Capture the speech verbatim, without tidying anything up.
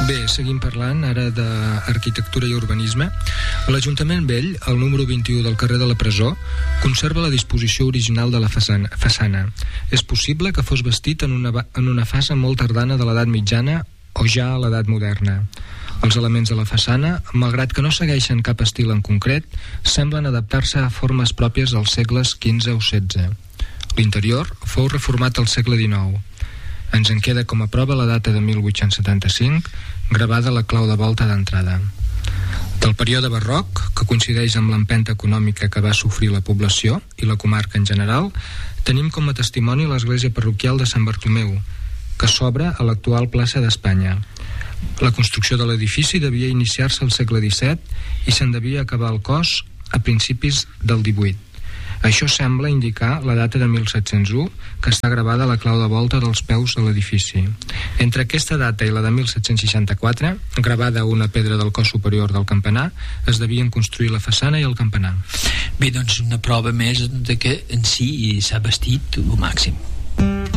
Bé, seguim parlant ara d'arquitectura i urbanisme. L'Ajuntament Vell, al número vint-i-u del carrer de la Presó, conserva la disposició original de la façana. façana. És possible que fos bastit en una, en una fase molt tardana de l'edat mitjana o ja a l'edat moderna. Els elements de la façana, malgrat que no segueixen cap estil en concret, semblen adaptar-se a formes pròpies dels segles quinze o setze. L'interior fou reformat al segle dinou. Ens en queda com a prova la data de mil vuit-cents setanta-cinc, gravada a la clau de volta d'entrada. Del període barroc, que coincideix amb l'empenta econòmica que va sofrir la població i la comarca en general, tenim com a testimoni l'església parroquial de Sant Bartomeu, que s'obre a l'actual plaça d'Espanya. La construcció de l'edifici devia iniciar-se al segle disset i se'n devia acabar el cos a principis del divuit. Això sembla indicar la data de mil set-cents u, que està gravada a la clau de volta dels peus de l'edifici. Entre aquesta data i la de mil set-cents seixanta-quatre, gravada a una pedra del cos superior del campanar, es devien construir la façana i el campanar. Bé, doncs una prova més de que en si s'ha bastit al màxim.